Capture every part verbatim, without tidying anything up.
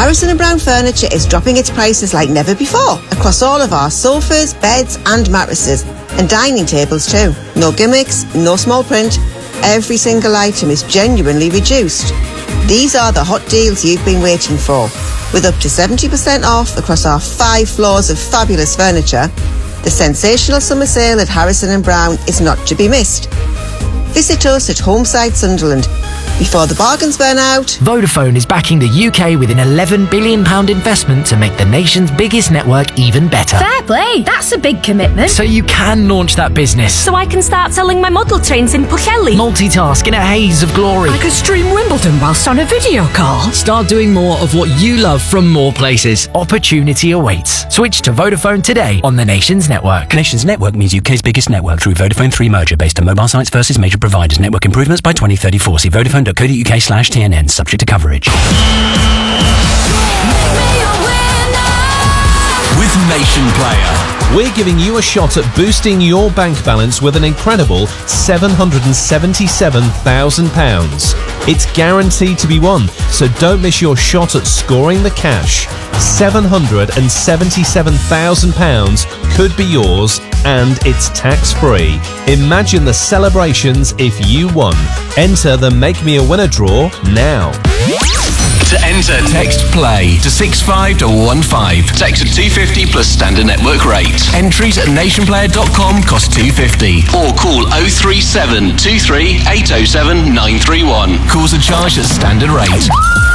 Harrison and Brown Furniture is dropping its prices like never before across all of our sofas, beds and mattresses, and dining tables too. No gimmicks, no small print. Every single item is genuinely reduced. These are the hot deals you've been waiting for. With up to seventy percent off across our five floors of fabulous furniture, the sensational summer sale at Harrison and Brown is not to be missed. Visit us at Homeside Sunderland before the bargains burn out. Vodafone is backing the U K with an eleven billion pounds investment to make the nation's biggest network even better. Fair play, that's a big commitment. So you can launch that business. So I can start selling my model trains in Pwllheli. Multitask in a haze of glory. I could stream Wimbledon whilst on a video call. Start doing more of what you love from more places. Opportunity awaits. Switch to Vodafone today on the Nations Network. Nations Network means U K's biggest network through Vodafone three merger based on mobile sites versus major providers. Network improvements by twenty thirty-four. See Vodafone. .co.uk slash TNN, subject to coverage. With Nation Player, we're giving you a shot at boosting your bank balance with an incredible seven hundred seventy-seven thousand pounds. It's guaranteed to be won, so don't miss your shot at scoring the cash. seven hundred seventy-seven thousand pounds could be yours, and it's tax-free. Imagine the celebrations if you won. Enter the Make Me a Winner draw now. To enter, text PLAY to six five one five. Text at two fifty plus standard network rate. Entries at nationplayer dot com cost two fifty. Or call oh three seven two three eight oh seven nine three one. Calls are charged at standard rate.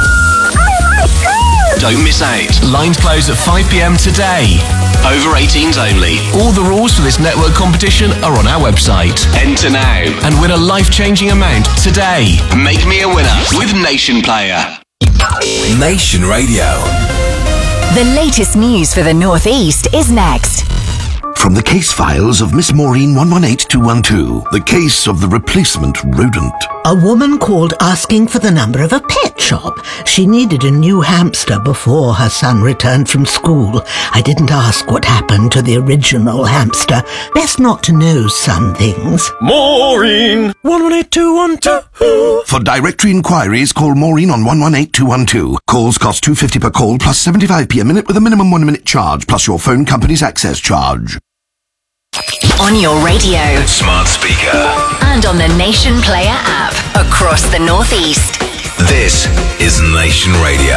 Don't miss out. Lines close at five p.m. today. Over eighteens only. All the rules for this network competition are on our website. Enter now and win a life-changing amount today. Make me a winner with Nation Player. Nation Radio. The latest news for the North East is next. From the case files of Miss Maureen one one eight two one two, the case of the replacement rodent. A woman called asking for the number of a pet shop. She needed a new hamster before her son returned from school. I didn't ask what happened to the original hamster. Best not to know some things. Maureen one one eight two one two. For directory inquiries, call Maureen on one one eight two one two. Calls cost two fifty per call plus seventy-five p a minute with a minimum one minute charge plus your phone company's access charge. On your radio, smart speaker, and on the Nation Player app across the North East. This is Nation Radio.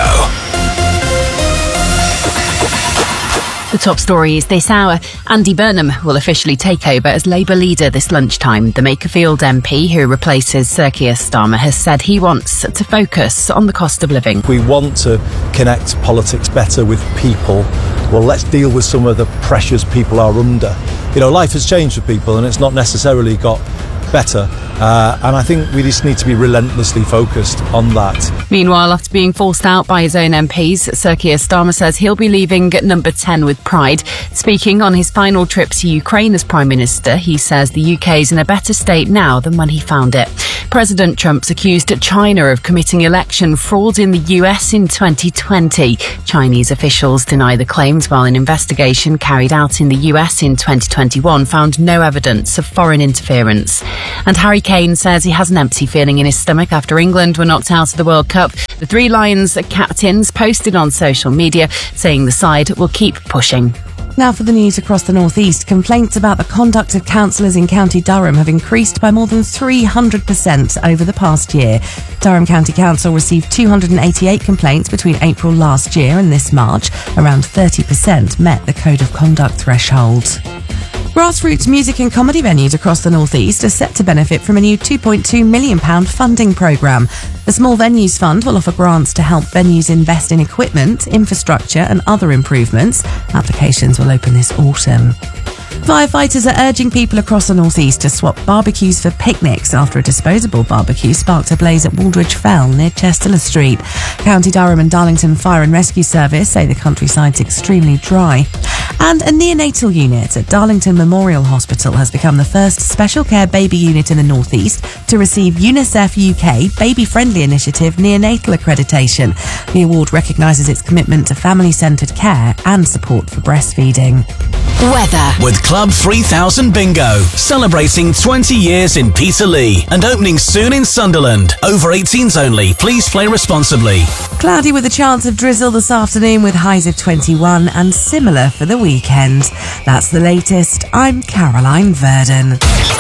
The top story is this hour. Andy Burnham will officially take over as Labour leader this lunchtime. The Makerfield M P, who replaces Sir Keir Starmer, has said he wants to focus on the cost of living. We want to connect politics better with people. Well, let's deal with some of the pressures people are under. You know, life has changed for people and it's not necessarily got better. Uh, and I think we just need to be relentlessly focused on that. Meanwhile, after being forced out by his own M Ps, Sir Keir Starmer says he'll be leaving at number ten with pride. Speaking on his final trip to Ukraine as Prime Minister, he says the U K is in a better state now than when he found it. President Trump's accused China of committing election fraud in the U S in twenty twenty. Chinese officials deny the claims, while an investigation carried out in the U S in twenty twenty-one found no evidence of foreign interference. And Harry Kane says he has an empty feeling in his stomach after England were knocked out of the World Cup. The Three Lions captains posted on social media saying the side will keep pushing. Now for the news across the North East. Complaints about the conduct of councillors in County Durham have increased by more than three hundred percent over the past year. Durham County Council received two hundred eighty-eight complaints between April last year and this March. Around thirty percent met the Code of Conduct threshold. Grassroots music and comedy venues across the North East are set to benefit from a new two point two million pounds funding programme. The Small Venues Fund will offer grants to help venues invest in equipment, infrastructure and other improvements. Applications will open this autumn. Firefighters are urging people across the North East to swap barbecues for picnics after a disposable barbecue sparked a blaze at Waldridge Fell near Chester Street. County Durham and Darlington Fire and Rescue Service say the countryside's extremely dry. And a neonatal unit at Darlington Memorial Hospital has become the first special care baby unit in the North East to receive UNICEF U K Baby Friendly Initiative neonatal accreditation. The award recognises its commitment to family-centred care and support for breastfeeding. Weather. With Club three thousand Bingo, celebrating twenty years in Peterlee and opening soon in Sunderland. Over eighteens only. Please play responsibly. Cloudy with a chance of drizzle this afternoon with highs of twenty-one and similar for the weekend. That's the latest. I'm Caroline Verdon.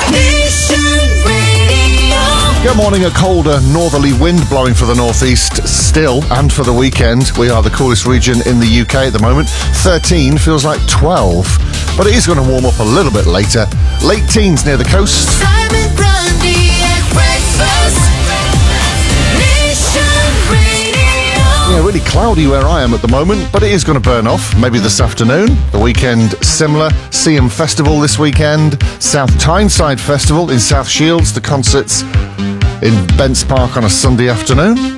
Good morning. A colder northerly wind blowing for the northeast still, and for the weekend. We are the coolest region in the U K at the moment. thirteen feels like twelve, but it is going to warm up a little bit later. Late teens near the coast. Simon Grundy at breakfast. Nation Radio. Yeah, really cloudy where I am at the moment, but it is going to burn off. Maybe this afternoon. The weekend similar. Seaham Festival this weekend. South Tyneside Festival in South Shields. The concerts in Bents Park on a Sunday afternoon.